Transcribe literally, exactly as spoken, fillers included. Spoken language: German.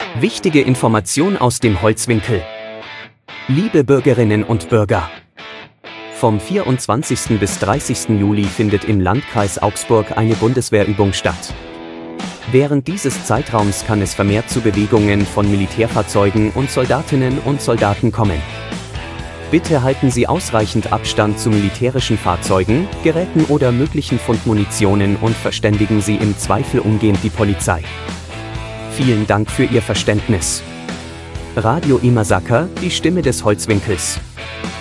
Wichtige Information aus dem Holzwinkel. Liebe Bürgerinnen und Bürger! Vom vierundzwanzigsten bis dreißigsten Juli findet im Landkreis Augsburg eine Bundeswehrübung statt. Während dieses Zeitraums kann es vermehrt zu Bewegungen von Militärfahrzeugen und Soldatinnen und Soldaten kommen. Bitte halten Sie ausreichend Abstand zu militärischen Fahrzeugen, Geräten oder möglichen Fundmunitionen und verständigen Sie im Zweifel umgehend die Polizei. Vielen Dank für Ihr Verständnis. Radio Imasaka, die Stimme des Holzwinkels.